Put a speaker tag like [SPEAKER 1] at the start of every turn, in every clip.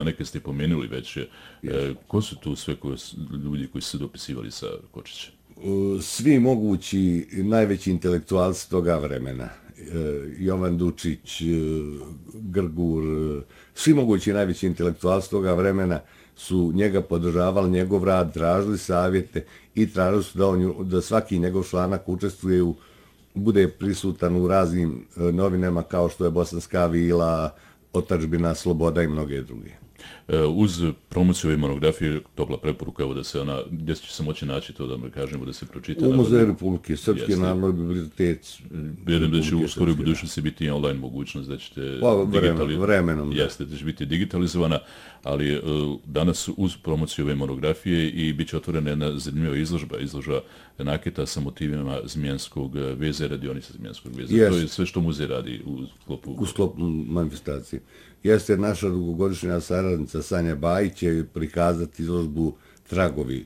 [SPEAKER 1] Neke ste pomenuli već. Ko su tu sve ljudi koji su se dopisivali sa Kočićem?
[SPEAKER 2] Svi mogući najveći intelektualci toga vremena. Jovan Dučić, Grgur, svi mogući najveći intelektualci toga vremena su njega podržavali, njegov rad, tražili savjete i tražili su da svaki njegov članak učestvuje bude prisutan u raznim novinama kao što je Bosanska vila, Otadžbina, Sloboda i mnoge druge.
[SPEAKER 1] Uz promociju ove monografije, topla preporuka, evo da se ona, gdje će se moći naći to, da mi kažemo, da se pročita?
[SPEAKER 2] U Muzeju Republike Srpske, Narodnoj biblioteci.
[SPEAKER 1] Vjerujem da će u skoroj budućnosti biti online mogućnost, da ćete
[SPEAKER 2] vremenom.
[SPEAKER 1] Jeste, da će biti digitalizovana, ali danas uz promociju ove monografije i bit će otvorena jedna zanimljiva izložba nakita sa motivima Zmijanskog veza i radionica Zmijanskog veza. To je sve što muzej radi u sklopu
[SPEAKER 2] manifestacije. Jeste naša dugogodišnja saradnica Sanja Bajić će prikazati izložbu Tragovi,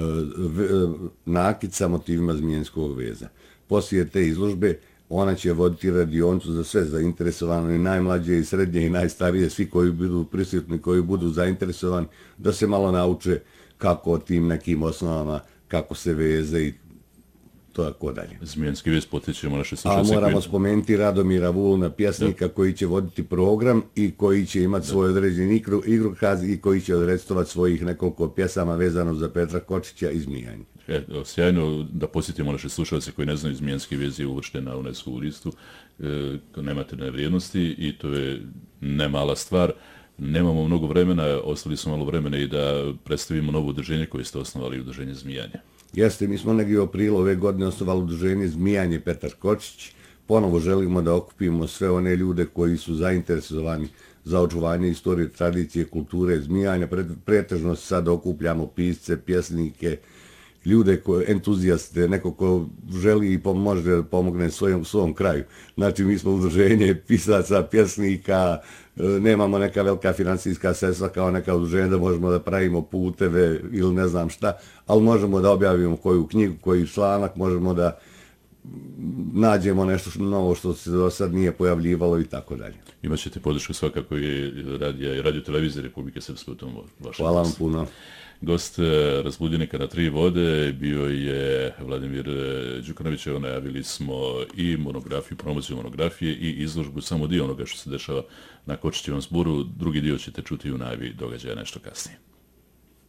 [SPEAKER 2] nakit sa motivima Zmijanskog veza. Poslije te izložbe ona će voditi radionicu za sve zainteresovane, i najmlađe i srednje i najstarije, svi koji budu prisutni, koji budu zainteresovani, da se malo nauče kako o tim nekim osnovama, kako se veze i tako dalje.
[SPEAKER 1] Zmijanski vez, podsjećamo naše slušalce.
[SPEAKER 2] A moramo spomenuti Radomira Vulna, pjesnika koji će voditi program i koji će imati svoj određeni igrokaz i koji će odrecitovat svojih nekoliko pjesama vezano za Petra Kočića i Zmijanje.
[SPEAKER 1] Sjajno, da posjetimo naše slušalce koji ne znaju, Zmijanski vez je uvršten na UNESCO listu nematerijalne vrijednosti i to je nemala stvar. Nemamo mnogo vremena, ostali smo malo vremena i da predstavimo novo udruženje koje ste osnovali, udruženje Zmijanje.
[SPEAKER 2] Jeste, mi smo negdje u aprilu ove godine osnovali udruženje Zmijanje Petar Kočić. Ponovo želimo da okupimo sve one ljude koji su zainteresovani za očuvanje istorije, tradicije, kulture Zmijanja. Pretežno sad okupljamo pisce, pjesnike, ljude, entuzijaste, neko ko želi i može da pomogne svom kraju. Znači, mi smo udruženje pisaca, pjesnika, nemamo neka velika financijska sredstva kao neka udruženja da možemo da pravimo puteve ili ne znam šta, ali možemo da objavimo koju knjigu, koji članak, možemo da nađemo nešto novo što se do sad nije pojavljivalo i tako dalje.
[SPEAKER 1] Imaćete podršku svakako i radio televizije Republike Srpske u tom vašem.
[SPEAKER 2] Hvala vam puno.
[SPEAKER 1] Gost Razbudjenika na 3 vode bio je Vladimir Đukanović. Evo, najavili smo i monografiju, promociju monografije i izložbu, samo dio onoga što se dešava na Kočićevom zboru. Drugi dio ćete čuti u najavi događaja nešto kasnije.